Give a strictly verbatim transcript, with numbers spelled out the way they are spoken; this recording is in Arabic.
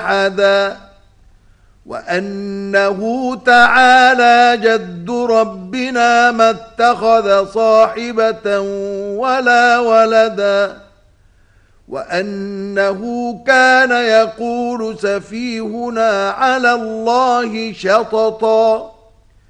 أحدا وأنه تعالى جد ربنا ما اتخذ صاحبة ولا ولدا وأنه كان يقول سفيهنا على الله شططا